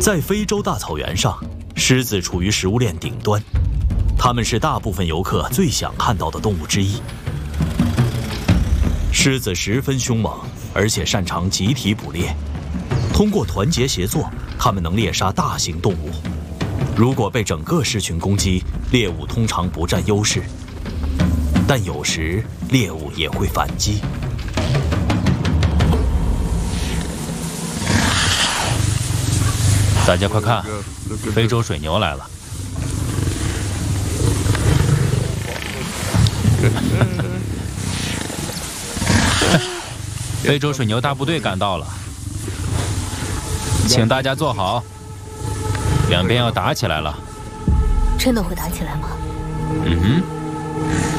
在非洲大草原上，狮子处于食物链顶端，它们是大部分游客最想看到的动物之一。狮子十分凶猛，而且擅长集体捕猎。通过团结协作，它们能猎杀大型动物。如果被整个狮群攻击，猎物通常不占优势，但有时猎物也会反击。 大家快看，非洲水牛来了！非洲水牛大部队赶到了，请大家坐好，两边要打起来了。 真的会打起来吗？ 嗯哼。